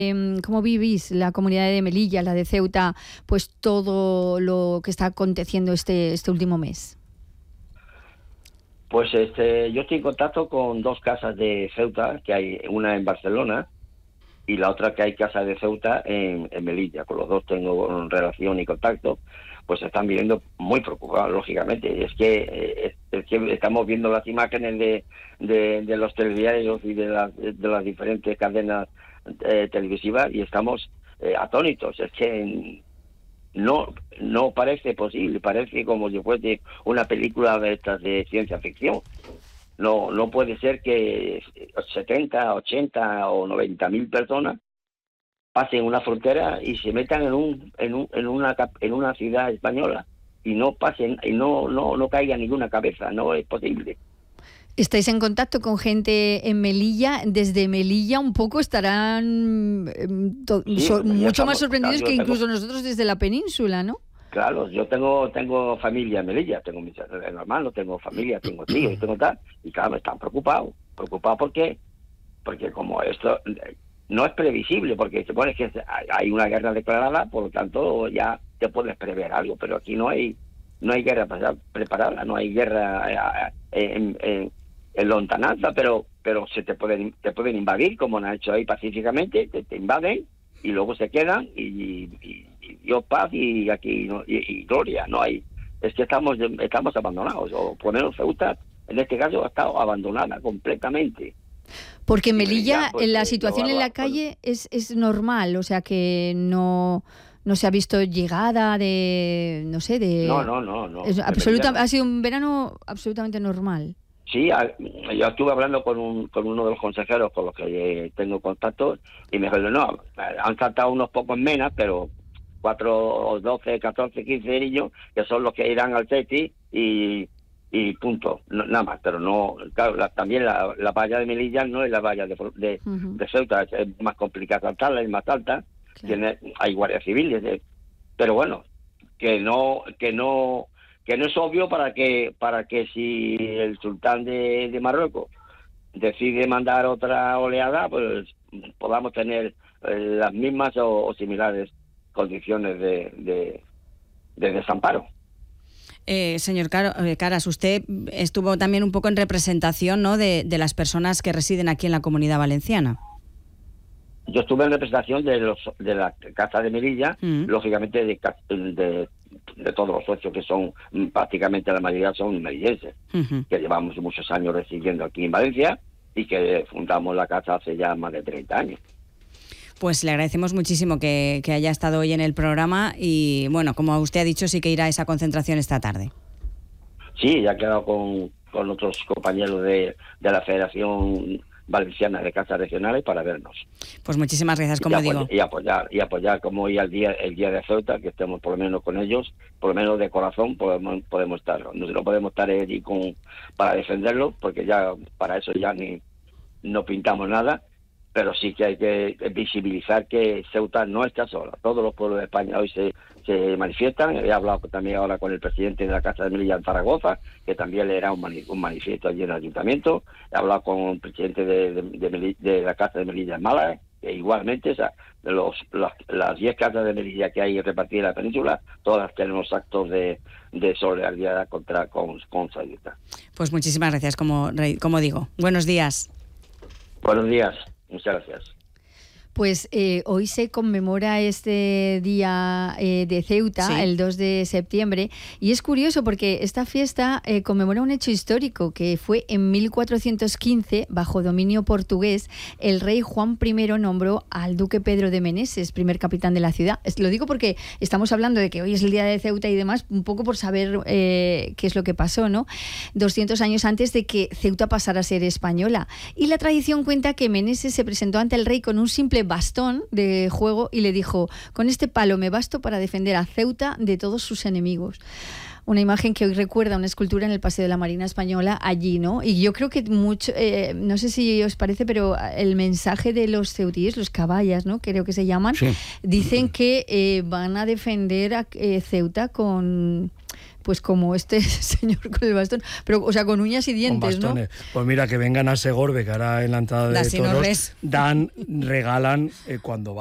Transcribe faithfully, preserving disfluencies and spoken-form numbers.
¿Cómo vivís la comunidad de Melilla, la de Ceuta, pues todo lo que está aconteciendo este, este último mes? Pues este, yo estoy en contacto con dos casas de Ceuta, que hay una en Barcelona y la otra que hay casa de Ceuta en, en Melilla. Con los dos tengo relación y contacto. Pues se están viviendo muy preocupados, lógicamente. Es que, eh, es que estamos viendo las imágenes de, de, de los telediarios y de, la, de las diferentes cadenas eh, televisivas y estamos eh, atónitos. Es que no no parece posible, parece como si fuese una película de estas de ciencia ficción. No no puede ser que setenta, ochenta o noventa mil personas pasen una frontera y se metan en un en un en una en una ciudad española y no pasen y no no no caiga ninguna cabeza. No es posible. ¿Estáis en contacto con gente en Melilla? Desde Melilla un poco estarán eh, to- Sí, so, mucho estamos, más sorprendidos claro, que tengo, incluso nosotros desde la península, ¿no? Claro, yo tengo tengo familia en Melilla, tengo mis hermanos, tengo familia, tengo tíos, tengo tal, y claro, están preocupados. Preocupados porque porque como esto no es previsible, porque se pone que hay una guerra declarada, por lo tanto ya te puedes prever algo, pero aquí no hay no hay guerra preparada, no hay guerra en, en, en lontananza, pero pero se te pueden te pueden invadir, como han hecho ahí pacíficamente, te, te invaden y luego se quedan y, y, y Dios paz y aquí no, y, y gloria, no hay, es que estamos estamos abandonados, o por lo menos Ceuta en este caso ha estado abandonada completamente. Porque en Melilla, ya, pues, la eh, situación no, en la calle es, es normal, o sea que no, no se ha visto llegada de, no sé, de... No, no, no. no es absoluta, no. Ha sido un verano absolutamente normal. Sí, yo estuve hablando con un, con uno de los consejeros con los que tengo contacto y me dijo, no, han saltado unos pocos menas, pero cuatro, doce, catorce, quince niños que son los que irán al Ceti y... y punto, no, nada más, pero no, claro, la, también la, la valla de Melilla no es la valla de, de, uh-huh. de Ceuta, es, es más complicada saltarla, es más alta, claro. Tiene, hay guardias civiles, de, pero bueno, que no, que no, que no es obvio para que, para que si el sultán de, de Marruecos decide mandar otra oleada, pues podamos tener eh, las mismas o, o similares condiciones de, de, de desamparo. Eh, señor Caras, usted estuvo también un poco en representación, ¿no?, de, de las personas que residen aquí en la Comunidad Valenciana. Yo estuve en representación de los de la Casa de Melilla, mm. lógicamente de, de, de todos los socios que son, prácticamente la mayoría son melillenses, uh-huh. que llevamos muchos años residiendo aquí en Valencia y que fundamos la casa hace ya más de treinta años. Pues le agradecemos muchísimo que, que haya estado hoy en el programa y, bueno, como usted ha dicho, sí que irá a esa concentración esta tarde. Sí, ya he quedado con, con otros compañeros de, de la Federación Valenciana de Casas Regionales para vernos. Pues muchísimas gracias, como y digo. Apoyar, y apoyar, y apoyar como hoy el día, el día de Ceuta, que estemos por lo menos con ellos, por lo menos de corazón podemos, podemos estar. No, no podemos estar allí con, para defenderlo, porque ya para eso ya ni no pintamos nada. Pero sí que hay que visibilizar que Ceuta no está sola. Todos los pueblos de España hoy se, se manifiestan. He hablado también ahora con el presidente de la Casa de Melilla en Zaragoza, que también le era un, mani, un manifiesto allí en el ayuntamiento. He hablado con el presidente de, de, de, Melilla, de la Casa de Melilla en Málaga, que igualmente, o sea, de los, los, las diez casas de Melilla que hay repartidas en la península, todas tenemos actos de, de solidaridad contra con, con Ceuta. Pues muchísimas gracias, como, como digo. Buenos días. Buenos días. Muchas gracias. Pues eh, hoy se conmemora este día eh, de Ceuta, sí. el dos de septiembre, y es curioso porque esta fiesta eh, conmemora un hecho histórico que fue en mil cuatrocientos quince, bajo dominio portugués, el rey Juan primero nombró al duque Pedro de Meneses, primer capitán de la ciudad. Lo digo porque estamos hablando de que hoy es el día de Ceuta y demás, un poco por saber eh, qué es lo que pasó, ¿no? doscientos años antes de que Ceuta pasara a ser española. Y la tradición cuenta que Meneses se presentó ante el rey con un simple bastón de juego y le dijo: con este palo me basto para defender a Ceuta de todos sus enemigos. Una imagen que hoy recuerda una escultura en el Paseo de la Marina Española allí, ¿no? Y yo creo que mucho, eh, no sé si os parece, pero el mensaje de los ceutíes, los caballas, ¿no?, creo que se llaman, sí. dicen que eh, van a defender a eh, Ceuta con... pues como este señor con el bastón, pero o sea, con uñas y dientes, ¿no? Pues mira, que vengan a Segorbe, que ahora en la entrada de Las toros Sinorres. dan, regalan eh, cuando